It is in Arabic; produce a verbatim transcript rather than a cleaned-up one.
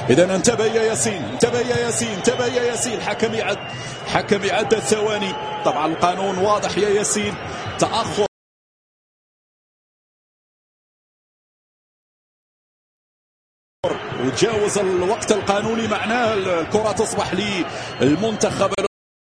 إذا انتبه يا ياسين، انتبه يا ياسين، انتبه يا ياسين. حكم يعد، حكم يعد الثواني. طبعا القانون واضح يا ياسين، تأخر وتجاوز الوقت القانوني، معناه الكرة تصبح للمنتخب